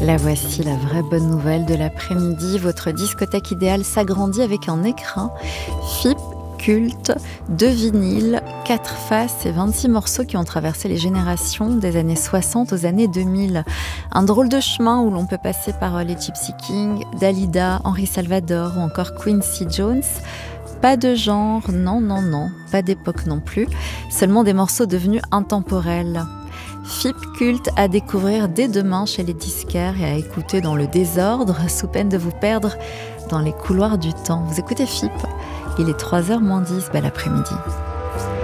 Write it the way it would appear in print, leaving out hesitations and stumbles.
La voici, la vraie bonne nouvelle de l'après-midi. Votre discothèque idéale s'agrandit avec un écrin FIP culte, 2 vinyles, 4 faces et 26 morceaux qui ont traversé les générations des années 60 aux années 2000. Un drôle de chemin où l'on peut passer par les Gypsy Kings, Dalida, Henri Salvador ou encore Quincy Jones. Pas de genre, non, pas d'époque non plus, seulement des morceaux devenus intemporels. FIP culte à découvrir dès demain chez les disquaires et à écouter dans le désordre, sous peine de vous perdre dans les couloirs du temps. Vous écoutez FIP, il est 3h moins 10, bel après-midi.